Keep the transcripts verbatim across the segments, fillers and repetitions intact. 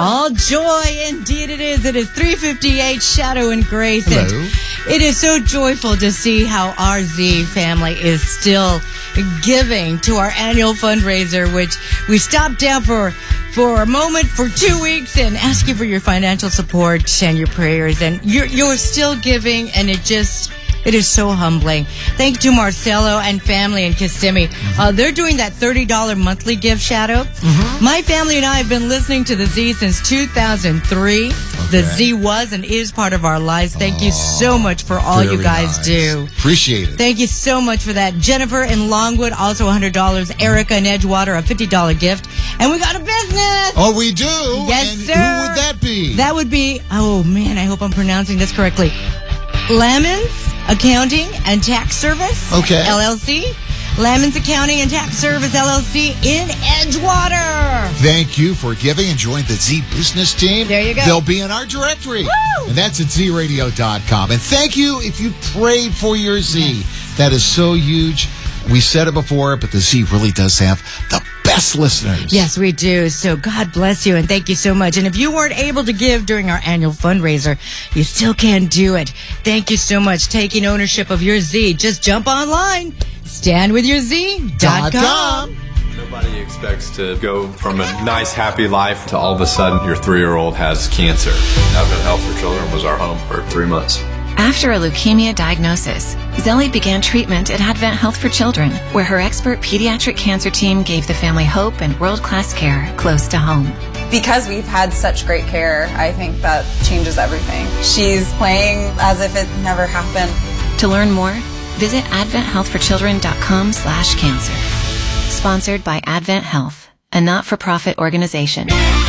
All joy, indeed it is. It is three fifty-eight, Shadow and Grace. Hello. And it is so joyful to see how our Z family is still giving to our annual fundraiser, which we stopped down for for a moment for two weeks and ask you for your financial support and your prayers. And you're, you're still giving, and it just... It is so humbling. Thank you to Marcelo and family in Kissimmee. Mm-hmm. Uh, they're doing that thirty dollars monthly gift, Shadow. Mm-hmm. My family and I have been listening to the Z since two thousand three. Okay. The Z was and is part of our lives. Thank oh, you so much for all you guys nice. do. Appreciate it. Thank you so much for that. Jennifer in Longwood, also one hundred dollars. Erica in Edgewater, a fifty dollars gift. And we got a business. Oh, we do? Yes, and sir. Who would that be? That would be, oh man, I hope I'm pronouncing this correctly. Lamons Accounting and Tax Service, okay. L L C. Lamons Accounting and Tax Service, L L C in Edgewater. Thank you for giving and join the Z Business Team. There you go. They'll be in our directory. Woo! And that's at z radio dot com. And thank you if you prayed for your Z. That is so huge. We said it before, but the Z really does have the best listeners. Yes, we do. So God bless you and thank you so much. And if you weren't able to give during our annual fundraiser, you still can do it. Thank you so much. Taking ownership of your Z. Just jump online. stand with your z dot com. Nobody expects to go from a nice, happy life to all of a sudden your three-year-old has cancer. Advent Health for Children was our home for three months. After a leukemia diagnosis, Zelly began treatment at Advent Health for Children, where her expert pediatric cancer team gave the family hope and world-class care close to home. Because we've had such great care, I think that changes everything. She's playing as if it never happened. To learn more, visit advent health for children dot com slash cancer. Sponsored by Advent Health, a not-for-profit organization.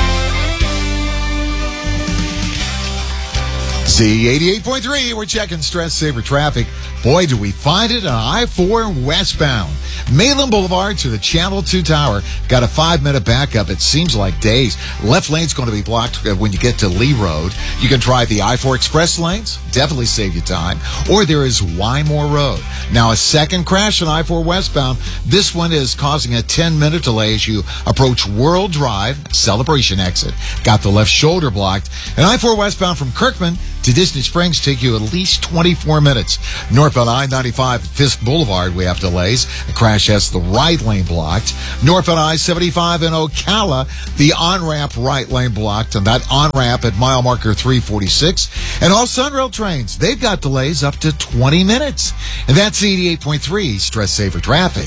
Z eighty-eight point three, we're checking Stress Saver traffic. Boy, do we find it on I four westbound. Malin Boulevard to the Channel two Tower. Got a five-minute backup. It seems like days. Left lane's going to be blocked when you get to Lee Road. You can try the I four express lanes. Definitely save you time. Or there is Wymore Road. Now, a second crash on I four westbound. This one is causing a ten-minute delay as you approach World Drive, Celebration exit. Got the left shoulder blocked. And I four westbound from Kirkman to Disney Springs take you at least twenty-four minutes. Northbound I ninety-five at Fisk Boulevard, we have delays. A crash has the right lane blocked. Northbound I seventy-five in Ocala, the on-ramp right lane blocked, and that on-ramp at mile marker three forty-six. And all Sunrail trains, they've got delays up to twenty minutes. And that's eighty-eight point three Stress Saver Traffic.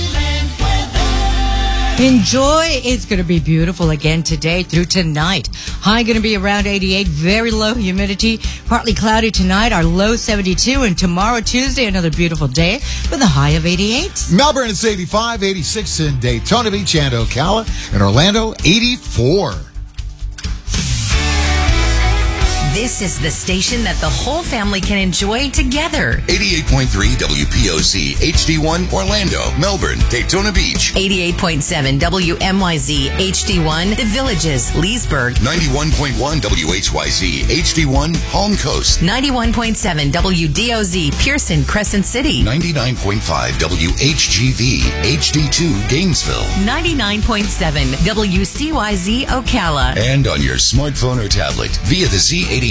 Enjoy. It's going to be beautiful again today through tonight. High going to be around eighty-eight. Very low humidity. Partly cloudy tonight. Our low seventy-two. And tomorrow, Tuesday, another beautiful day with a high of eighty-eight. Melbourne is eighty-five, eighty-six in Daytona Beach and Ocala. And Orlando, eighty-four. This is the station that the whole family can enjoy together. eighty-eight point three W P O Z, H D one, Orlando, Melbourne, Daytona Beach. eighty-eight point seven W M Y Z, H D one, The Villages, Leesburg. ninety-one point one W H Y Z, H D one, Palm Coast. ninety-one point seven W D O Z, Pearson, Crescent City. ninety-nine point five W H G V, H D two, Gainesville. ninety-nine point seven W C Y Z, Ocala. And on your smartphone or tablet via the Z eighty-eight